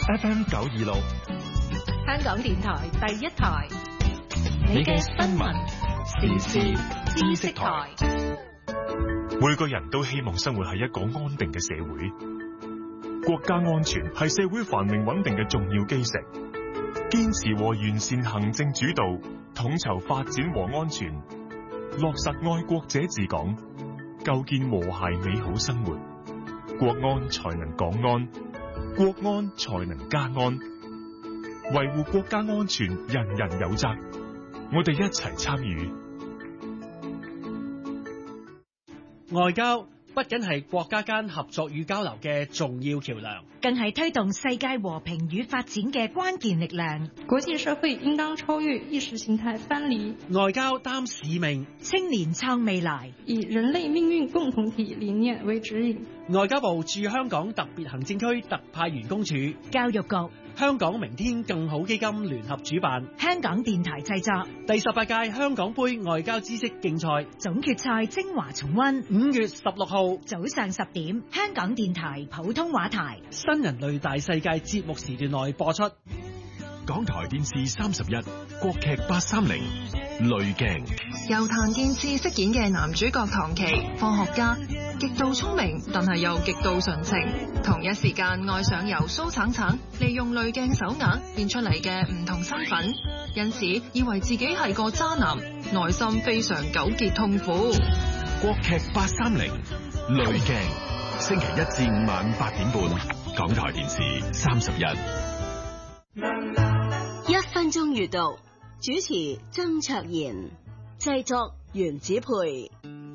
FM 926， 香港電台第一台， 你嘅新聞時事知識台。 每個人都希望生活喺一個安定嘅社會，國家安全係社會繁榮穩定嘅重要基石。堅持和完善行政主導，統籌發展和安全，落實愛國者治港，構建和諧美好生活。國安才能港安，國安才能家安。維護國家安全，人人有責。我哋一齊參與。 外交不僅係國家間合作與交流嘅重要橋樑， 更係推動世界和平與發展嘅關鍵力量。 國際社會應當超越意識形態藩籬， 外交擔使命， 青年創未來， 以人類命運共同體理念為指引。 外交部駐香港特別行政區特派員公署、 教育局、 香港明天更好基金聯合主辦， 香港電台製作第18屆香港杯外交知識競賽總決賽精華重溫 ，5月16號早上10點，香港電台普通話台新人類大世界節目時段內播出。 港台電視31國劇830濾鏡， 由譚健次飾演嘅男主角唐琪，科學家，極度聰明，但係又極度純情，同一時間愛上由蘇橙橙利用濾鏡手鐲變出嚟嘅唔同身份，因此以為自己係個渣男，內心非常糾結痛苦。 國劇830濾鏡，星期1至5晚8點半，港台電視31。 1分鐘閱讀，主持曾卓賢，製作袁子培。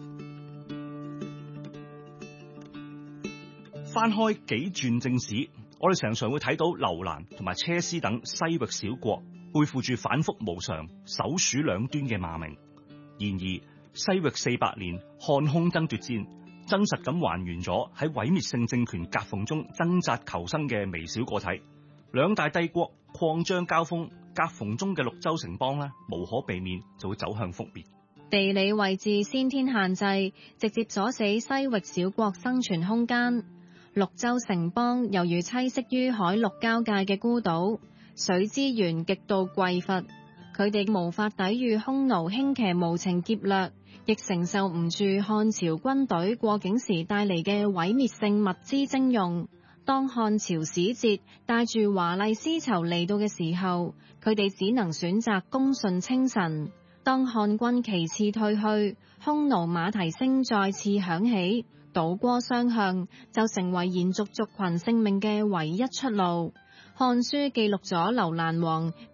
翻開幾傳正史，我哋常常會睇到樓蘭同埋車師等西域小國背負住反覆無常、首鼠兩端嘅罵名。然而，西域400年漢匈爭奪戰，真實咁還原咗喺毀滅性政權夾縫中掙扎求生嘅微小個體。兩大帝國擴張交鋒，夾縫中嘅綠洲城邦呢，無可避免就會走向覆滅。 地理位置先天限制，直接阻死西域小國生存空間。綠洲城邦猶如棲息於海陸交界嘅孤島，水資源極度匱乏，佢哋無法抵禦匈奴輕騎無情劫掠，亦承受唔住漢朝軍隊過境時帶嚟嘅毀滅性物資徵用。當漢朝使節帶住華麗絲綢嚟到嘅時候，佢哋只能選擇恭順稱臣。當漢軍旗幟退去，匈奴馬蹄聲再次響起，倒戈相向就成為延續族群性命嘅唯一出路。漢書記錄咗樓蘭王